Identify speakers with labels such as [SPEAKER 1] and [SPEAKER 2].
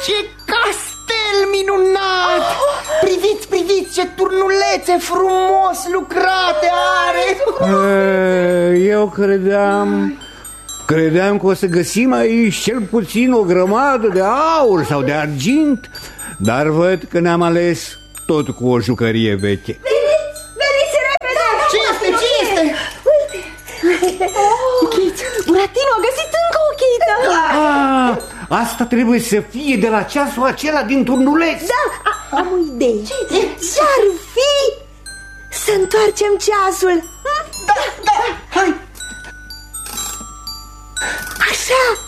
[SPEAKER 1] Ce castel minunat! Priviți, priviți ce turnulețe frumos lucrate are!
[SPEAKER 2] Eu credeam că o să găsim aici cel puțin o grămadă de aur sau de argint, dar văd că ne-am ales tot cu o jucărie veche.
[SPEAKER 3] Veniți repede!
[SPEAKER 1] Ce este? Ce este?
[SPEAKER 3] Uite! Buratino a găsit încă o chită!
[SPEAKER 2] Asta trebuie să fie de la ceasul acela din turnuleț.
[SPEAKER 3] Da, am o idee. Ce-ar fi să întoarcem ceasul?
[SPEAKER 1] Da, hai!
[SPEAKER 3] Așa!